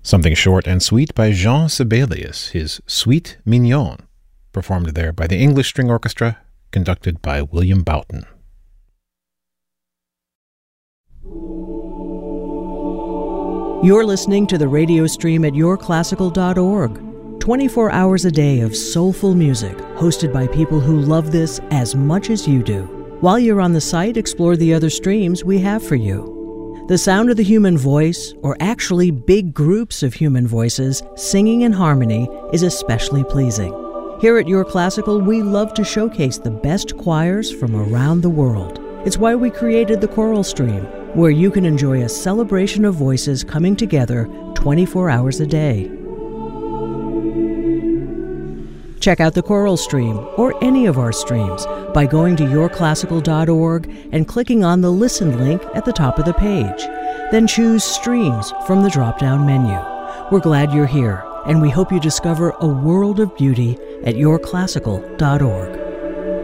Something Short and Sweet by Jean Sibelius, his Suite Mignon, performed there by the English String Orchestra, conducted by William Boughton. You're listening to the radio stream at yourclassical.org. 24 hours a day of soulful music, hosted by people who love this as much as you do. While you're on the site, explore the other streams we have for you. The sound of the human voice, or actually big groups of human voices, singing in harmony, is especially pleasing. Here at Your Classical, we love to showcase the best choirs from around the world. It's why we created the Choral Stream, where you can enjoy a celebration of voices coming together 24 hours a day. Check out the Choral Stream, or any of our streams, by going to yourclassical.org and clicking on the Listen link at the top of the page. Then choose Streams from the drop-down menu. We're glad you're here, and we hope you discover a world of beauty at yourclassical.org.